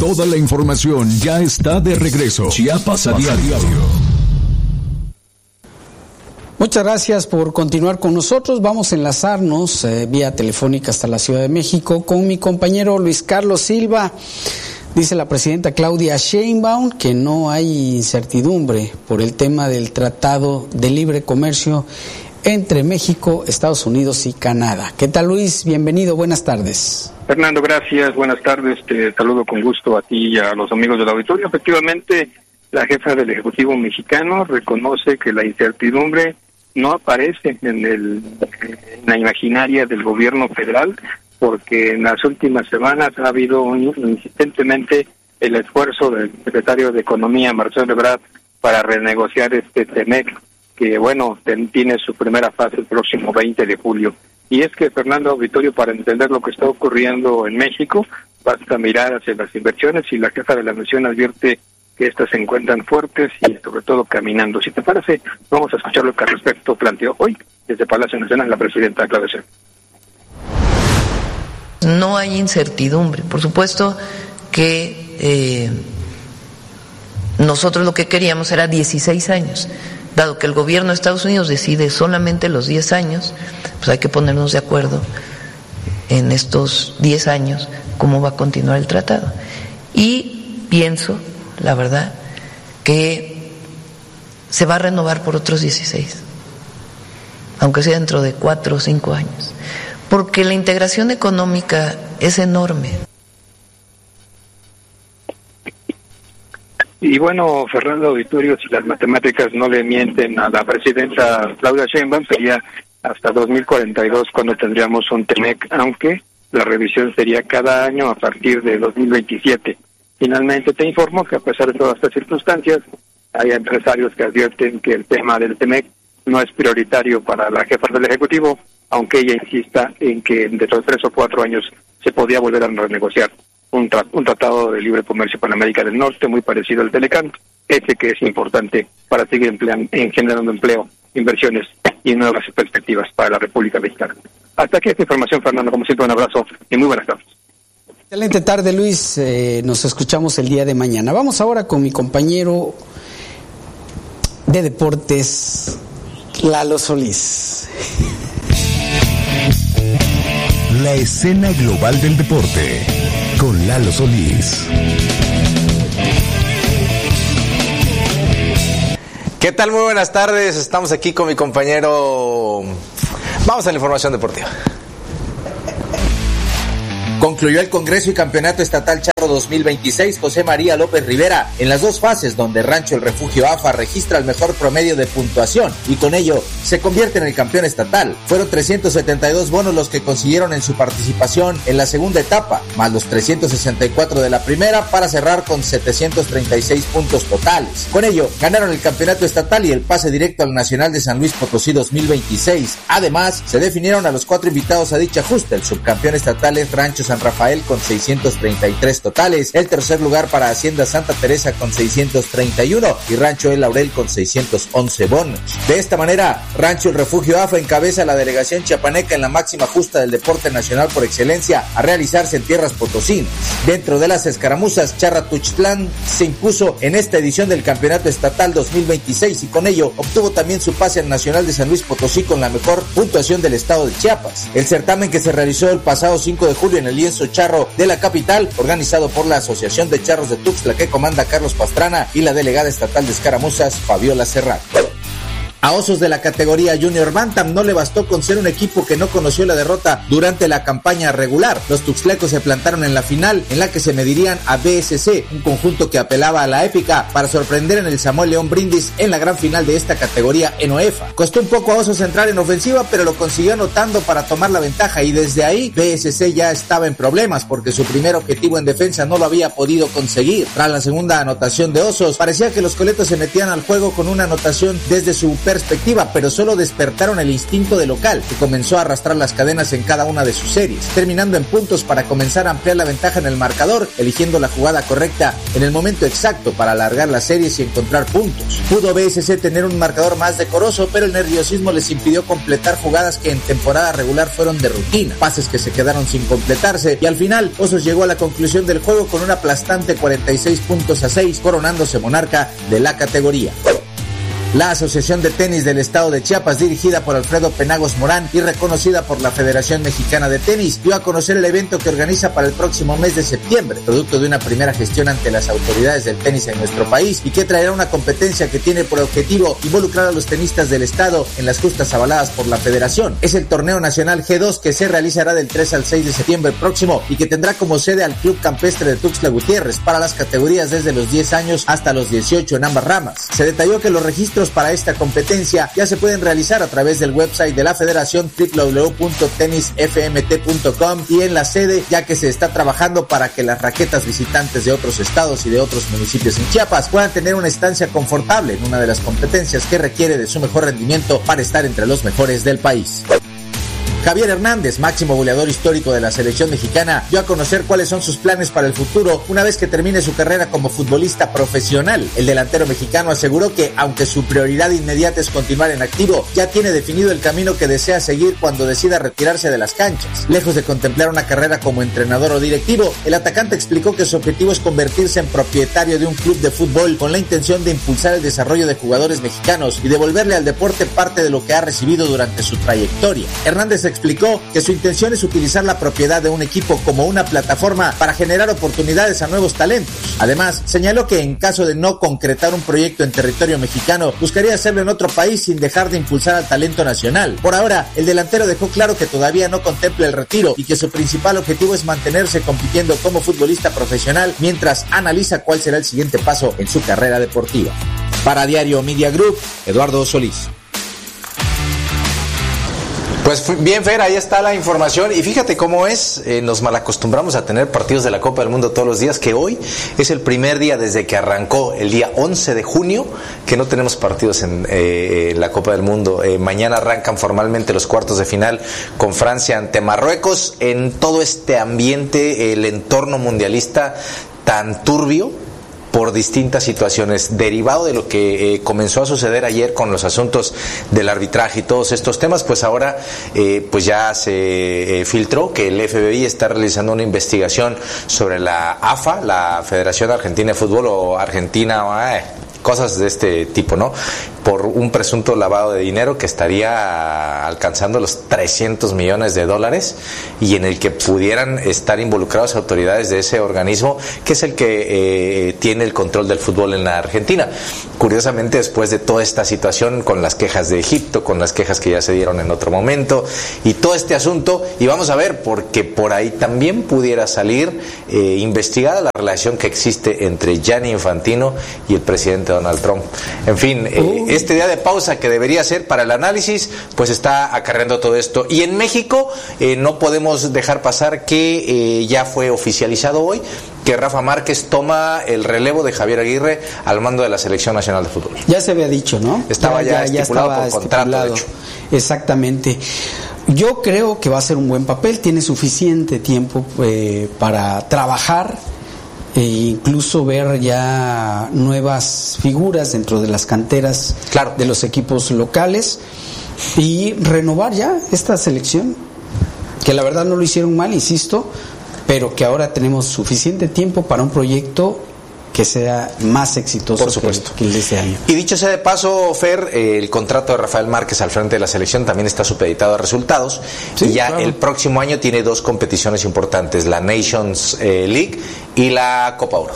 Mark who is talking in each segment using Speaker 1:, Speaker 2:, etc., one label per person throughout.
Speaker 1: Toda la información ya está de regreso. Chiapas a diario.
Speaker 2: Muchas gracias por continuar con nosotros. Vamos a enlazarnos vía telefónica hasta la Ciudad de México con mi compañero Luis Carlos Silva. Dice la presidenta Claudia Sheinbaum que no hay incertidumbre por el tema del Tratado de Libre Comercio entre México, Estados Unidos y Canadá. ¿Qué tal, Luis? Bienvenido, buenas tardes.
Speaker 3: Fernando, gracias, buenas tardes. Te saludo con gusto a ti y a los amigos del auditorio. Efectivamente, la jefa del Ejecutivo mexicano reconoce que la incertidumbre no aparece en la imaginaria del gobierno federal, porque en las últimas semanas ha habido insistentemente el esfuerzo del secretario de Economía, Marcelo Ebrard, para renegociar este TEMEC, que bueno, tiene su primera fase el próximo 20 de julio. Y es que, Fernando Auditorio, para entender lo que está ocurriendo en México, basta mirar hacia las inversiones, y la jefa de la nación advierte que estas se encuentran fuertes y sobre todo caminando. Si te parece, vamos a escuchar lo que al respecto planteó hoy desde Palacio Nacional la presidenta Claudia Sheinbaum.
Speaker 4: No hay incertidumbre. Por supuesto que nosotros lo que queríamos era 16 años. Dado que el gobierno de Estados Unidos decide solamente los 10 años, pues hay que ponernos de acuerdo en estos 10 años cómo va a continuar el tratado. Y pienso, la verdad, que se va a renovar por otros 16, aunque sea dentro de 4 o 5 años, porque la integración económica es enorme.
Speaker 3: Y bueno, Fernando Auditorio, si las matemáticas no le mienten a la presidenta Claudia Sheinbaum, sería hasta 2042 cuando tendríamos un TEMEC, aunque la revisión sería cada año a partir de 2027. Finalmente te informo que a pesar de todas estas circunstancias, hay empresarios que advierten que el tema del TEMEC no es prioritario para la jefa del Ejecutivo, aunque ella insista en que dentro de 3 o 4 años se podía volver a renegociar un tratado de libre comercio con América del Norte, muy parecido al Telecán, ese que es importante para seguir generando empleo, inversiones y nuevas perspectivas para la República Mexicana. Hasta aquí esta información, Fernando. Como siempre, un abrazo y muy buenas tardes.
Speaker 2: Excelente tarde, Luis. Nos escuchamos el día de mañana. Vamos ahora con mi compañero de deportes, Lalo Solís.
Speaker 1: La escena global del deporte con Lalo Solís.
Speaker 5: ¿Qué tal? Muy buenas tardes. Estamos aquí con mi compañero. Vamos a la información deportiva.
Speaker 6: Concluyó el Congreso y Campeonato Estatal Charro 2026 José María López Rivera en las 2 fases donde Rancho El Refugio AFA registra el mejor promedio de puntuación y con ello se convierte en el campeón estatal. Fueron 372 bonos los que consiguieron en su participación en la segunda etapa, más los 364 de la primera para cerrar con 736 puntos totales. Con ello ganaron el campeonato estatal y el pase directo al Nacional de San Luis Potosí 2026. Además, se definieron a los 4 invitados a dicha justa. El subcampeón estatal es Rancho San Rafael con 633 totales, el tercer lugar para Hacienda Santa Teresa con 631 y Rancho El Laurel con 611 bonos. De esta manera, Rancho El Refugio AFA encabeza la delegación chiapaneca en la máxima justa del deporte nacional por excelencia a realizarse en tierras potosinas. Dentro de las escaramuzas, Charra Tuxtlán se impuso en esta edición del Campeonato Estatal 2026 y con ello obtuvo también su pase al Nacional de San Luis Potosí con la mejor puntuación del estado de Chiapas. El certamen que se realizó el pasado 5 de julio en el lienzo charro de la capital, organizado por la Asociación de Charros de Tuxtla que comanda Carlos Pastrana y la delegada estatal de escaramuzas Fabiola Serrano. A Osos de la categoría Junior Bantam no le bastó con ser un equipo que no conoció la derrota durante la campaña regular. Los tuxtlecos se plantaron en la final, en la que se medirían a BSC, un conjunto que apelaba a la épica para sorprender en el Samuel León Brindis en la gran final de esta categoría en OEFA. Costó un poco a Osos entrar en ofensiva, pero lo consiguió anotando para tomar la ventaja y desde ahí BSC ya estaba en problemas porque su primer objetivo en defensa no lo había podido conseguir. Tras la segunda anotación de Osos, parecía que los coletos se metían al juego con una anotación desde su perspectiva, pero solo despertaron el instinto de local, que comenzó a arrastrar las cadenas en cada una de sus series, terminando en puntos para comenzar a ampliar la ventaja en el marcador, eligiendo la jugada correcta en el momento exacto para alargar las series y encontrar puntos. Pudo BSC tener un marcador más decoroso, pero el nerviosismo les impidió completar jugadas que en temporada regular fueron de rutina, pases que se quedaron sin completarse, y al final Osos llegó a la conclusión del juego con un aplastante 46-6, coronándose monarca de la categoría. La Asociación de Tenis del Estado de Chiapas, dirigida por Alfredo Penagos Morán y reconocida por la Federación Mexicana de Tenis, dio a conocer el evento que organiza para el próximo mes de septiembre, producto de una primera gestión ante las autoridades del tenis en nuestro país, y que traerá una competencia que tiene por objetivo involucrar a los tenistas del Estado en las justas avaladas por la Federación. Es el Torneo Nacional G2 que se realizará del 3 al 6 de septiembre próximo y que tendrá como sede al Club Campestre de Tuxtla Gutiérrez para las categorías desde los 10 años hasta los 18 en ambas ramas. Se detalló que los registros para esta competencia ya se pueden realizar a través del website de la Federación www.tenisfmt.com y en la sede, ya que se está trabajando para que las raquetas visitantes de otros estados y de otros municipios en Chiapas puedan tener una estancia confortable en una de las competencias que requiere de su mejor rendimiento para estar entre los mejores del país. Javier Hernández, máximo goleador histórico de la selección mexicana, dio a conocer cuáles son sus planes para el futuro una vez que termine su carrera como futbolista profesional. El delantero mexicano aseguró que, aunque su prioridad inmediata es continuar en activo, ya tiene definido el camino que desea seguir cuando decida retirarse de las canchas. Lejos de contemplar una carrera como entrenador o directivo, el atacante explicó que su objetivo es convertirse en propietario de un club de fútbol con la intención de impulsar el desarrollo de jugadores mexicanos y devolverle al deporte parte de lo que ha recibido durante su trayectoria. Hernández explicó que su intención es utilizar la propiedad de un equipo como una plataforma para generar oportunidades a nuevos talentos. Además, señaló que en caso de no concretar un proyecto en territorio mexicano, buscaría hacerlo en otro país sin dejar de impulsar al talento nacional. Por ahora, el delantero dejó claro que todavía no contempla el retiro y que su principal objetivo es mantenerse compitiendo como futbolista profesional mientras analiza cuál será el siguiente paso en su carrera deportiva. Para Diario Media Group, Eduardo Solís.
Speaker 5: Pues bien, Fer, ahí está la información. Y fíjate cómo es, nos malacostumbramos a tener partidos de la Copa del Mundo todos los días, que hoy es el primer día desde que arrancó el día 11 de junio que no tenemos partidos en la Copa del Mundo. Mañana arrancan formalmente los cuartos de final con Francia ante Marruecos. En todo este ambiente, el entorno mundialista tan turbio por distintas situaciones, derivado de lo que comenzó a suceder ayer con los asuntos del arbitraje y todos estos temas, pues ahora pues ya se filtró que el FBI está realizando una investigación sobre la AFA, la Federación Argentina de Fútbol, o Argentina, cosas de este tipo, ¿no? Por un presunto lavado de dinero que estaría alcanzando los $300 millones y en el que pudieran estar involucrados autoridades de ese organismo, que es el que tiene el control del fútbol en la Argentina. Curiosamente, después de toda esta situación, con las quejas de Egipto, con las quejas que ya se dieron en otro momento, y todo este asunto, y vamos a ver, porque por ahí también pudiera salir investigada la relación que existe entre Gianni Infantino y el presidente Donald Trump. En fin, este día de pausa que debería ser para el análisis, pues está acarreando todo esto. Y en México no podemos dejar pasar que ya fue oficializado hoy que Rafa Márquez toma el relevo de Javier Aguirre al mando de la Selección Nacional de Fútbol. Ya se había dicho, ¿no? Estaba ya estipulado por contrato, de hecho. Exactamente. Yo creo que va a ser un buen papel, tiene suficiente tiempo para trabajar e incluso ver ya nuevas figuras dentro de las canteras, claro, de los equipos locales, y renovar ya esta selección, que la verdad no lo hicieron mal, insisto, pero que ahora tenemos suficiente tiempo para un proyecto que sea más exitoso, por supuesto, que el de este año. Y dicho sea de paso, Fer, el contrato de Rafael Márquez al frente de la selección también está supeditado a resultados, sí, y ya claro, el próximo año tiene dos competiciones importantes, la Nations League y la Copa Oro.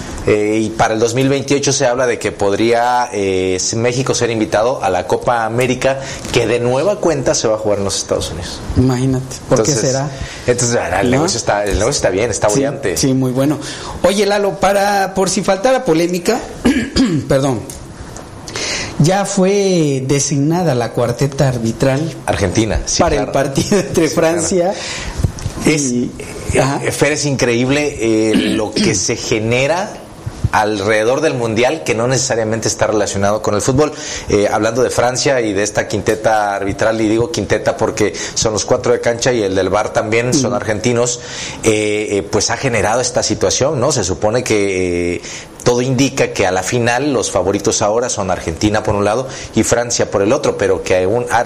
Speaker 5: Y para el 2028 se habla de que podría México ser invitado a la Copa América, que de nueva cuenta se va a jugar en los Estados Unidos. Imagínate, ¿por qué será? Entonces el negocio está bien, está brillante. Sí, muy bueno. Oye, Lalo, por si faltara polémica, perdón, ya fue designada la cuarteta arbitral Argentina, sí, para el partido entre Francia y... Fer, es increíble lo que se genera alrededor del Mundial que no necesariamente está relacionado con el fútbol. Hablando de Francia y de esta quinteta arbitral, y digo quinteta porque son los 4 de cancha y el del VAR también son argentinos, pues ha generado esta situación, ¿no? Se supone que todo indica que a la final los favoritos ahora son Argentina por un lado y Francia por el otro, pero que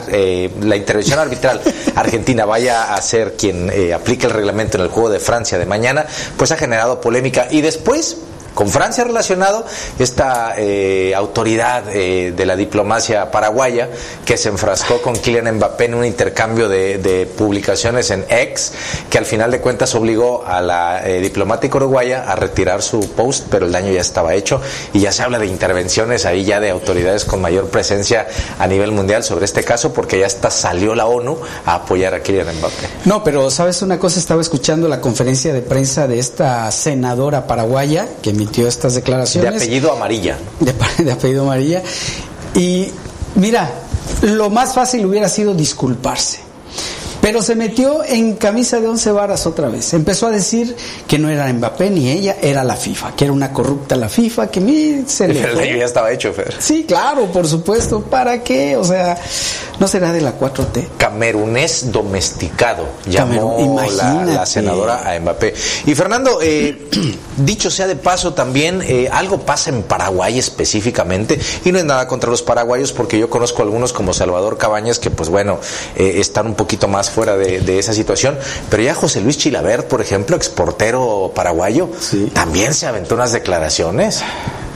Speaker 5: la intervención arbitral argentina vaya a ser quien aplique el reglamento en el juego de Francia de mañana, pues ha generado polémica. Y después, con Francia relacionado, esta autoridad de la diplomacia paraguaya que se enfrascó con Kylian Mbappé en un intercambio de publicaciones en X, que al final de cuentas obligó a la diplomática uruguaya a retirar su post, pero el daño ya estaba hecho y ya se habla de intervenciones ahí ya de autoridades con mayor presencia a nivel mundial sobre este caso, porque ya hasta salió la ONU a apoyar a Kylian Mbappé.
Speaker 2: No, pero ¿sabes una cosa? Estaba escuchando la conferencia de prensa de esta senadora paraguaya que emitió estas declaraciones.
Speaker 5: De apellido Amarilla.
Speaker 2: De apellido Amarilla. Y mira, lo más fácil hubiera sido disculparse. Pero se metió en camisa de 11 varas otra vez. Empezó a decir que no era Mbappé ni ella, era la FIFA, que era una corrupta la FIFA, que se le
Speaker 5: fue. El ya estaba hecho, Fer.
Speaker 2: Sí, claro, por supuesto. ¿Para qué? O sea, ¿no será de la 4T?
Speaker 5: Camerunés domesticado, llamó la senadora a Mbappé. Y Fernando, dicho sea de paso también, algo pasa en Paraguay específicamente, y no es nada contra los paraguayos, porque yo conozco algunos como Salvador Cabañas que pues bueno, están un poquito más fuera de esa situación, pero ya José Luis Chilavert, por ejemplo, exportero paraguayo, sí, también se aventó unas declaraciones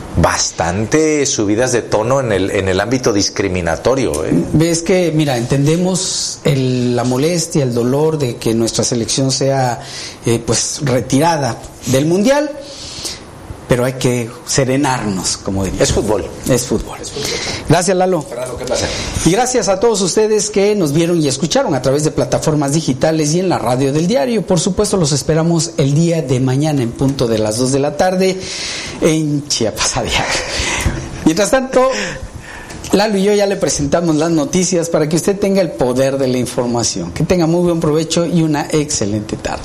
Speaker 5: bastante subidas de tono en el ámbito discriminatorio.
Speaker 2: Ves que, mira, entendemos la molestia, el dolor de que nuestra selección sea pues retirada del Mundial, pero hay que serenarnos, como diría.
Speaker 5: Es fútbol.
Speaker 2: Es fútbol. Gracias, Lalo.
Speaker 5: Fernando, ¿qué pasa?
Speaker 2: Y gracias a todos ustedes que nos vieron y escucharon a través de plataformas digitales y en la radio del diario. Por supuesto, los esperamos el día de mañana en punto de las 2 de la tarde en Chiapas a Diario. Mientras tanto, Lalo y yo ya le presentamos las noticias para que usted tenga el poder de la información. Que tenga muy buen provecho y una excelente tarde.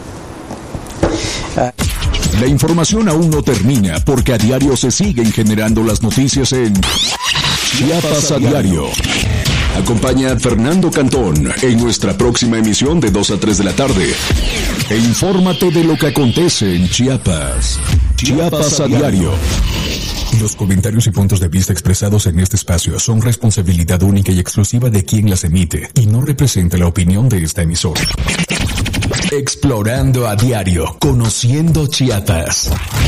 Speaker 1: La información aún no termina porque a diario se siguen generando las noticias en Chiapas a Diario. Acompaña a Fernando Cantón en nuestra próxima emisión de 2 a 3 de la tarde. E infórmate de lo que acontece en Chiapas. Chiapas a Diario. Los comentarios y puntos de vista expresados en este espacio son responsabilidad única y exclusiva de quien las emite y no representa la opinión de esta emisora. Explorando a diario, conociendo Chiapas.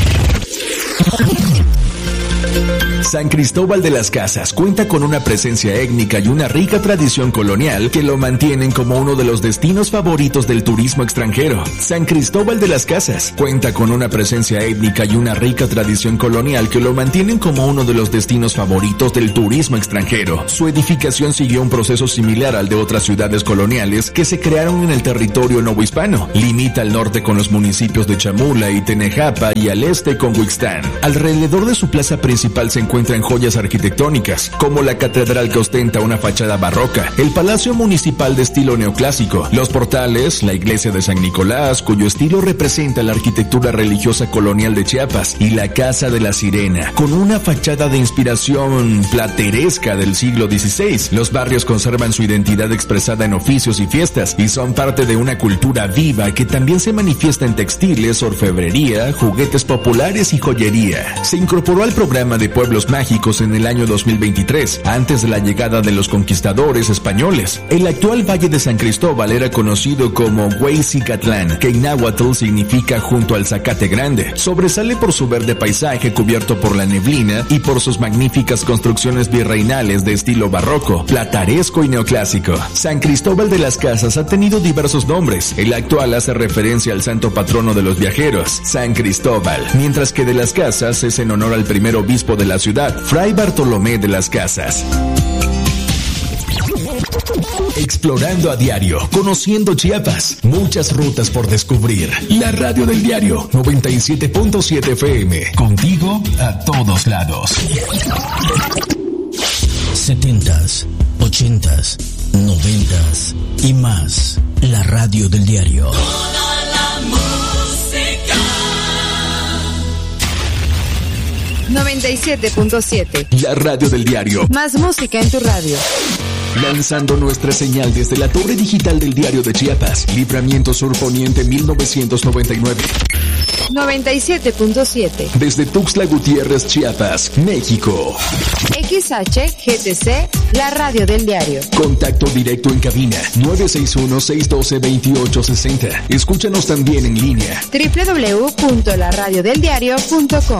Speaker 1: San Cristóbal de las Casas cuenta con una presencia étnica y una rica tradición colonial que lo mantienen como uno de los destinos favoritos del turismo extranjero. San Cristóbal de las Casas cuenta con una presencia étnica y una rica tradición colonial que lo mantienen como uno de los destinos favoritos del turismo extranjero. Su edificación siguió un proceso similar al de otras ciudades coloniales que se crearon en el territorio novohispano. Limita al norte con los municipios de Chamula y Tenejapa y al este con Huixtán. Alrededor de su plaza principal se encuentran joyas arquitectónicas, como la catedral que ostenta una fachada barroca, el palacio municipal de estilo neoclásico, los portales, la iglesia de San Nicolás, cuyo estilo representa la arquitectura religiosa colonial de Chiapas, y la Casa de la Sirena, con una fachada de inspiración plateresca del siglo XVI. Los barrios conservan su identidad expresada en oficios y fiestas, y son parte de una cultura viva que también se manifiesta en textiles, orfebrería, juguetes populares y joyería. Se incorporó al programa de Pueblos Mágicos en el año 2023, antes de la llegada de los conquistadores españoles. El actual Valle de San Cristóbal era conocido como Hueycicatlán, que en náhuatl significa junto al Zacate Grande. Sobresale por su verde paisaje cubierto por la neblina y por sus magníficas construcciones virreinales de estilo barroco, plataresco y neoclásico. San Cristóbal de las Casas ha tenido diversos nombres. El actual hace referencia al santo patrono de los viajeros, San Cristóbal, mientras que de las Casas es en honor al primer obispo de la ciudad, Fray Bartolomé de las Casas. Explorando a diario, conociendo Chiapas, muchas rutas por descubrir. La radio del diario 97.7 FM, contigo a todos lados.
Speaker 7: 70s, 80s, 90s y más. La radio del diario.
Speaker 8: 97.7.
Speaker 1: La radio del diario.
Speaker 8: Más música en tu radio.
Speaker 1: Lanzando nuestra señal desde la torre digital del Diario de Chiapas, Libramiento Sur Poniente 1999.
Speaker 8: 97.7.
Speaker 1: Desde Tuxtla Gutiérrez, Chiapas, México.
Speaker 8: XHGTC, la radio del diario.
Speaker 1: Contacto directo en cabina 961-612-2860. Escúchanos también en línea.
Speaker 8: www.laradiodeldiario.com.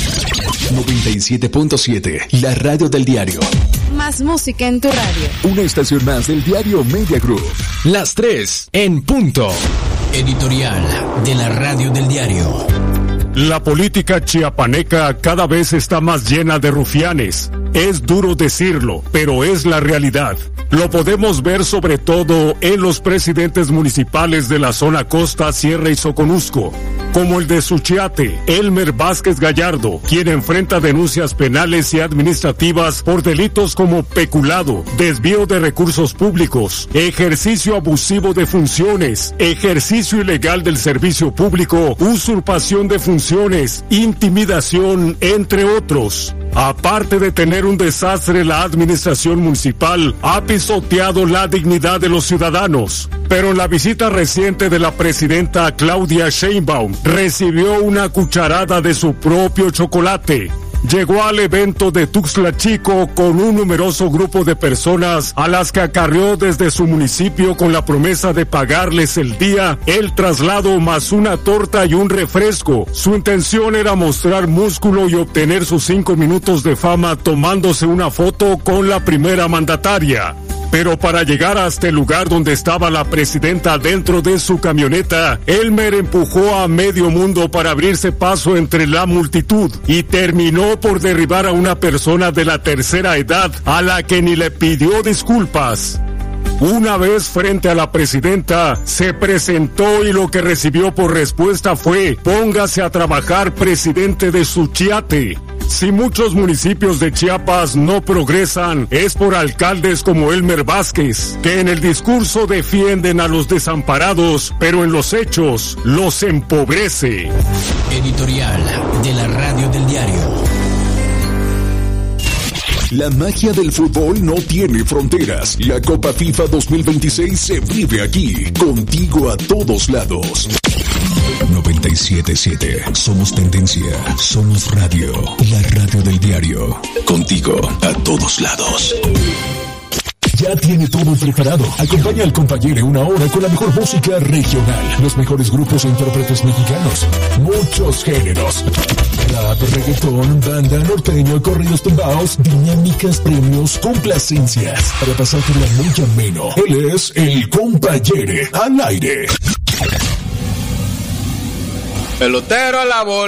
Speaker 1: 97.7, la radio del diario.
Speaker 8: Más música en tu radio.
Speaker 1: Una estación más del diario Media Group. Las 3 en punto.
Speaker 7: Editorial de la radio del diario.
Speaker 9: La política chiapaneca cada vez está más llena de rufianes. Es duro decirlo, pero es la realidad. Lo podemos ver sobre todo en los presidentes municipales de la zona Costa, Sierra y Soconusco, como el de Suchiate, Elmer Vázquez Gallardo, quien enfrenta denuncias penales y administrativas por delitos como peculado, desvío de recursos públicos, ejercicio abusivo de funciones, ejercicio ilegal del servicio público, usurpación de funciones, intimidación, entre otros. Aparte de tener un desastre, la administración municipal ha pisoteado la dignidad de los ciudadanos. Pero en la visita reciente de la presidenta Claudia Sheinbaum, recibió una cucharada de su propio chocolate. Llegó al evento de Tuxtla Chico con un numeroso grupo de personas a las que acarreó desde su municipio con la promesa de pagarles el día, el traslado más una torta y un refresco. Su intención era mostrar músculo y obtener sus 5 minutos de fama tomándose una foto con la primera mandataria. Pero para llegar hasta el lugar donde estaba la presidenta dentro de su camioneta, Elmer empujó a medio mundo para abrirse paso entre la multitud y terminó por derribar a una persona de la tercera edad a la que ni le pidió disculpas. Una vez frente a la presidenta, se presentó y lo que recibió por respuesta fue: póngase a trabajar, presidente de Suchiate. Si muchos municipios de Chiapas no progresan, es por alcaldes como Elmer Vázquez, que en el discurso defienden a los desamparados, pero en los hechos los empobrece.
Speaker 7: Editorial de la radio del diario.
Speaker 1: La magia del fútbol no tiene fronteras. La Copa FIFA 2026 se vive aquí, contigo a todos lados. 97.7. Somos tendencia, somos radio, la radio del diario. Contigo a todos lados. Ya tiene todo preparado. Acompaña al compañero una hora con la mejor música regional, los mejores grupos e intérpretes mexicanos, muchos géneros: rap, reggaetón, banda, norteño, corridos tumbados, dinámicas, premios, complacencias, para pasártela muy ameno. Él es el compañero al aire.
Speaker 10: Pelotero a la bola.